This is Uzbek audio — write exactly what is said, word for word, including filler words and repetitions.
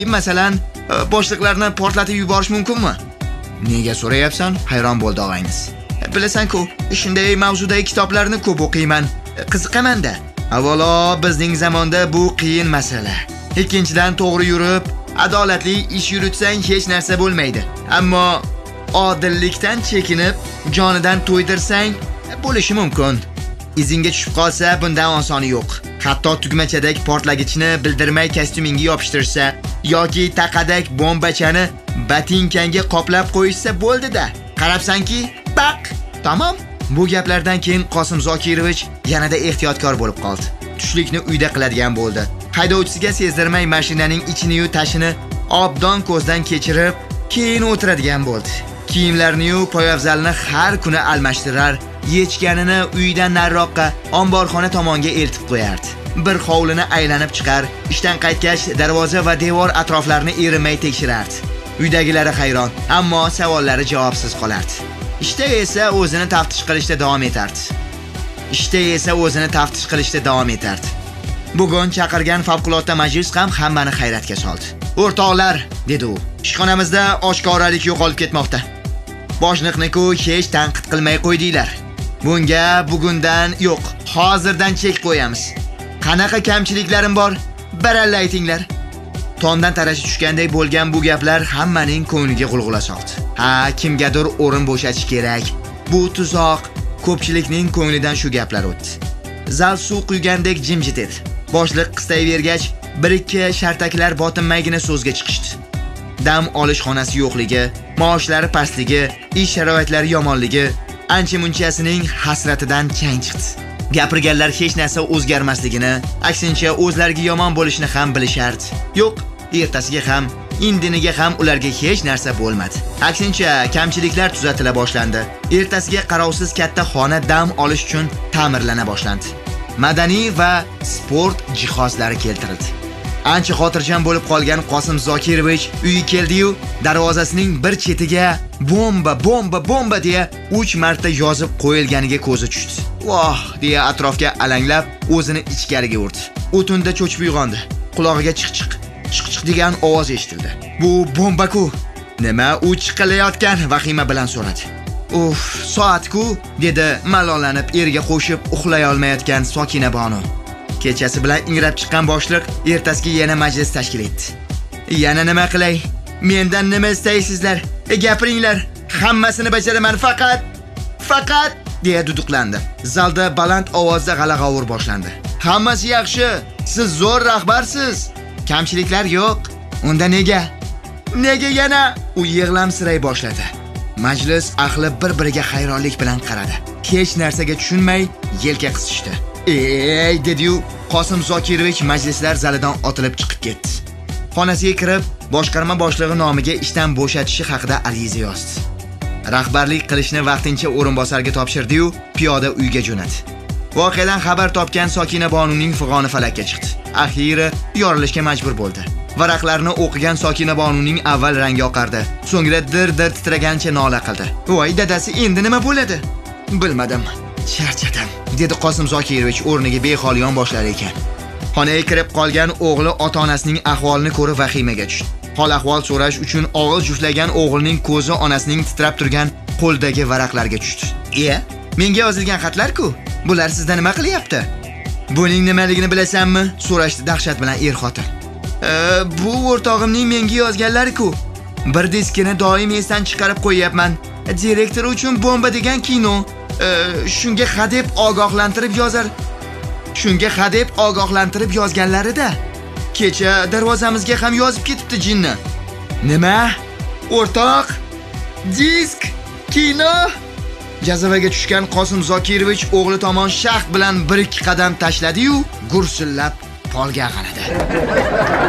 Masalan, boshliqlarni portlatib yuborish mumkinmi? Nega so'rayapsan? Hayron bo'ldi og'ayniz. Bilasan-ku, shunday mavzudagi kitoblarni ko'p o'qiyman. Qiziqaman-da. Avvalo, bizning zamonda bu qiyin masala. Ikkinchidan, to'g'ri yurib, adolatli ish yuritsang hech narsa bo'lmaydi. Ammo odillikdan chekinib, jonidan to'ydirsang bo'lishi mumkin. Izingga tushib qolsa, bundan osoni yo'q. Hatto tugmachadek portlagichni bildirmay kostyumingga yopishtirsa yoki taqadak bombachani batinkangga qoplab qo'yishsa bo'ldi-da. Qarabsanki, baq, tamom. Bu gaplardan keyin Qosim Zokirovich yanada ehtiyotkor bo'lib qoldi. Tushlikni uyda qiladigan bo'ldi. Haydovchisiga sezdirmay mashinaning ichini-yu tashini obdon ko'zdan kechirib, keyin o'tiradigan bo'ldi. Kiyimlarini-yu poyafzalni har kuni almashtirar, yechganini uydan nariroqqa omborxona tomonga eltib qo'yardi. Bir hovlini aylanib chiqar, ishdan qaytgach darvoza va devor atroflarini erinmay tekshirardi. Uydagilari hayron, ammo savollari javobsiz qolardi. Ishda esa o'zini taftish qilishda davom etardi. Ishda esa o'zini taftish qilishda davom etardi. Bugun chaqirgan favqulodda majlis ham hammani hayratga soldi. "O'rtoqlar", dedi u, "ishxonamizda oshkoralik yo'qolib ketmoqda. Boshliqni-ku hech tanqid qilmay qo'ydinglar. Bunga bugundan yo'q, hozirdan chek qo'yamiz. Qanaqa kamchiliklarim bor? Baralla aytinglar." Tomdan tarashi tushganday bo'lgan bu gaplar hammaning ko'ngliga g'ulg'ula soldi. Ha, kimgadir o'rin bo'shatish kerak. Bu tuzoq. Ko'pchilikning ko'nglidan shu gaplar o'tdi. Zal suv quygandek jimjit edi. Boshliq qistayvergach, bir-ikki shartaklar botinmaygina so'zga chiqishdi. Dam olish xonasi yo'qligi, maoshlari pastligi, ish sharoitlari yomonligi, ancha-munchasining hasratidan chang chiqdi. Gapirganlar hech narsa o'zgarmasligini, aksincha o'zlariga yomon bo'lishini ham bilishardi. Yo'q, ertasiga ham, indiniga ham ularga hech narsa bo'lmadi. Aksincha, kamchiliklar tuzatila boshlandi. Ertasiga qarovsiz katta xona dam olish uchun ta'mirlana boshlandi. Madaniy va sport jihozlari keltirildi. Ancha xotirjam bo'lib qolgan Qosim Zokirovich uyi keldi-yu, darvozasining bir chetiga bomba, bomba, bomba deya uch marta yozib qo'yilganiga ko'zi tushdi. "Voh!" deya atrofga alanglab, o'zini ichkariga urdi. U tunda cho'chib uyg'ondi. Qulog'iga chiq-chiq, chiq-chiq degan ovoz eshitildi. "Bu bomba-ku." "Nima u chiqilayotgan?" vahima bilan so'radi. "Uf, soat-ku", dedi malolanib eriga qo'shib uxlay olmayotgan Sokina Bonu. Kechasi bilan ingrab chiqqan boshliq ertasiga yana majlis tashkil etdi. "Yana nima qilay? Mendan nima istaysizlar? E, gapiringlar. Hammasini bajaraman faqat, faqat", deya duduqlandi. Zalda baland ovozda g'ala-g'ovur boshlandi. "Hammasi yaxshi. Siz zo'r rahbarsiz. Kamchiliklar yo'q. Unda nega? Nega yana?" U yig'lamsiray boshladi. Majlis ahli bir-biriga hayronlik bilan qaradi. Hech narsaga tushunmay yelka qisishdi. "Ey", dedi-yu, Qosim Zokirovich majlislar zalidan otilib chiqib ketdi. Xonasiga kirib, boshqarma boshlig'i nomiga ishdan bo'shatishi haqida ariza yozdi. Rahbarlik qilishni vaqtincha o'rinbosarga topshirdi-yu, piyoda uyga jo'nadi. Voqeadan xabar topgan Sokina Bonuning fig'oni falakka chiqdi. Axiri yorilishga majbur bo'ldi. Varaqlarni o'qigan Sokina Bonuning avval rangi oqardi, so'ngra dir-dir titragancha nola qildi. "Voy dadasi, endi nima bo'ladi?" "Bilmadim. Charchadim", dedi Qosim Zokirovich o'rniga behol yon boshlar ekan. Xonaga kirib qolgan o'g'li ota-onasining ahvolini ko'rib vahimaga tushdi. Hol ahvol so'rash uchun og'iz juftlagan o'g'lining ko'zi onasining titrab turgan qo'ldagi varaqlarga tushdi. "E, menga yozilgan xatlar-ku. Bular sizda nima qilyapti?" "Buning nimaligini bilasanmi?" so'rashdi dahshat bilan er-xotin. "E, bu o'rtog'imning menga yozganlari-ku. Bir diskini doim esdan chiqarib qo'yyapman. Direktor uchun bomba degan kino. E, shunga hadeb ogohlantirib yozar. Shunga hadeb ogohlantirib yozganlarida. Kecha darvozamizga ham yozib ketibdi jinni." "Nima? O'rtoq? Disk? Kino?" Jazavaga tushgan Qosim Zokirovich o'g'li tomon shaxt bilan bir ikki qadam tashladi-yu, gursillab polga ag'anadi.